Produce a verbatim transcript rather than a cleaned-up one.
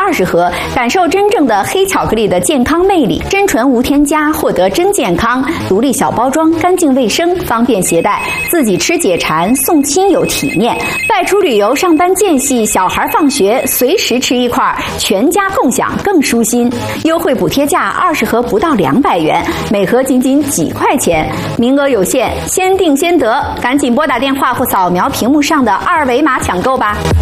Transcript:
二十盒，感受真正的黑巧克力的健康魅力。真纯无添加，获得真健康，独立小包装，干净卫生，方便携带，自己吃解馋，送亲友体面。外出旅游、上班间隙，小孩放学，随时吃一块，全家共享更舒心。优惠补贴价二十盒不到两百元，每盒仅仅几块钱，名额有限，先订先得，赶紧拨打电话或扫描屏幕上的二维码抢购吧。